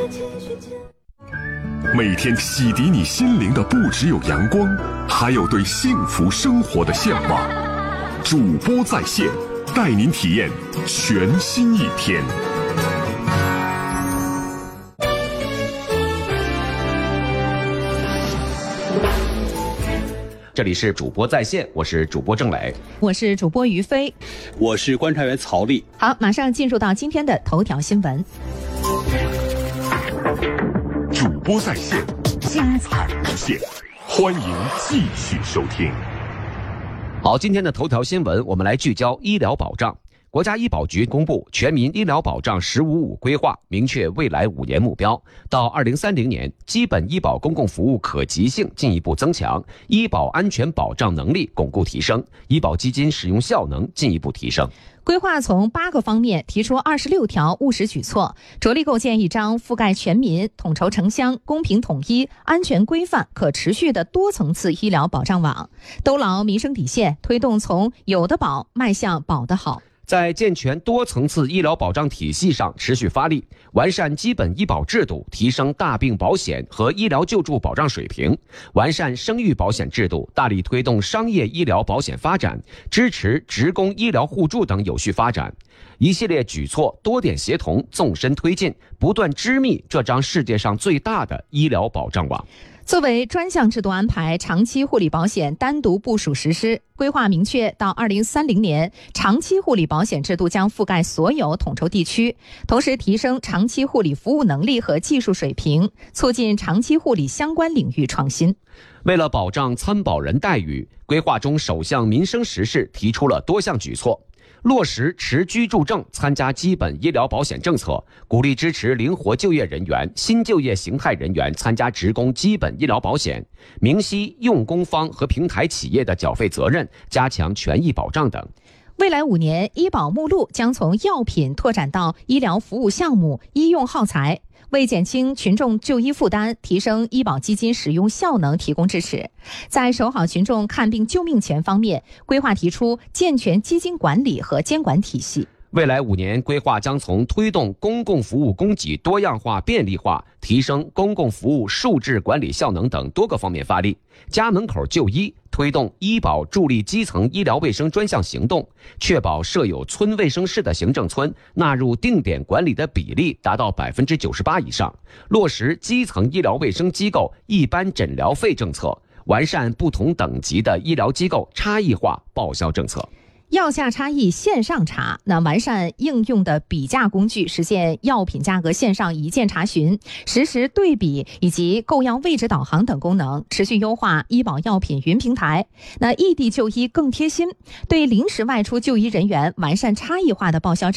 每天洗涤你心灵的不只有阳光，还有对幸福生活的向往。主播在线，带您体验全新一天。 这里是主播在线，我是主播郑磊， 我是主播于飞， 我是观察员曹丽。 好，马上进入到今天的头条新闻。 主播在线，精彩无限，欢迎继续收听。 好，今天的头条新闻，我们来聚焦医疗保障。国家医保局公布全民医疗保障“15+5”规划，明确未来5年目标。到2030年，基本医保公共服务可及性进一步增强，医保安全保障能力巩固提升，医保基金使用效能进一步提升。 规划从8个方面提出26条务实举措，着力构建一张覆盖全民、统筹城乡、公平统一、安全规范、可持续的多层次医疗保障网，兜牢民生底线，推动从有的保迈向保的好。 在健全多层次医疗保障体系上持续发力，完善基本医保制度，提升大病保险和医疗救助保障水平；完善生育保险制度，大力推动商业医疗保险发展，支持职工医疗互助等有序发展。一系列举措多点协同，纵深推进，不断织密这张世界上最大的医疗保障网。 作为专项制度安排，长期护理保险单独部署实施。规划明确，到2030年，长期护理保险制度将覆盖所有统筹地区，同时提升长期护理服务能力和技术水平，促进长期护理相关领域创新。 为了保障参保人待遇，规划中首项民生实事提出了多项举措。落实持居住证参加基本医疗保险政策，鼓励支持灵活就业人员、新就业形态人员参加职工基本医疗保险，明晰用工方和平台企业的缴费责任，加强权益保障等。 未来5年，医保目录将从药品拓展到医疗服务项目、医用耗材，为减轻群众就医负担，提升医保基金使用效能提供支持。在守好群众看病救命权方面，规划提出健全基金管理和监管体系。 未来5年规划将从推动公共服务供给多样化便利化，提升公共服务数质管理效能等多个方面发力，家门口就医，推动医保助力基层医疗卫生专项行动，确保设有村卫生室的行政村纳入定点管理的比例达到98%以上，落实基层医疗卫生机构一般诊疗费政策，完善不同等级的医疗机构差异化报销政策。 药价差异线上查，完善应用的比价工具，实现药品价格线上一键查询、实时对比以及购药位置导航等功能，持续优化医保药品云平台。异地就医更贴心，对临时外出就医人员完善差异化的报销